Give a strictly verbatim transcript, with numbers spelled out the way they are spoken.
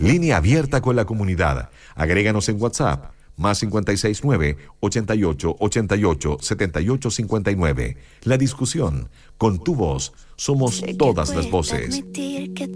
Línea abierta con la comunidad. Agréganos en WhatsApp. Más cinco seis nueve, ochenta y ocho, ochenta y ocho, setenta y ocho cincuenta y nueve. La discusión. Con tu voz, somos todas las voces.